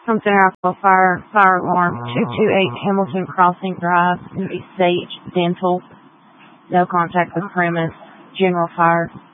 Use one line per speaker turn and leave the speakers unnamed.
Something Alpha Fire Alarm 228 Hamilton Crossing Drive, Sage Dental. No contact with premise. General fire.